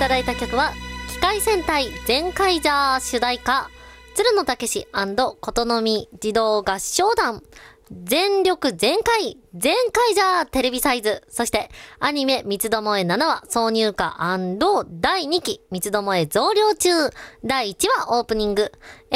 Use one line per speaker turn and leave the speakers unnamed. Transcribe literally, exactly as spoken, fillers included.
ただいた曲は、機械戦隊ゼンカイジャー主題歌、鶴野武史琴の実児童合唱団、全力全開全開じゃーテレビサイズ。そして、アニメ三つどもえななわ挿入歌だいにき三つどもえ増量中。だいいちわオープニング。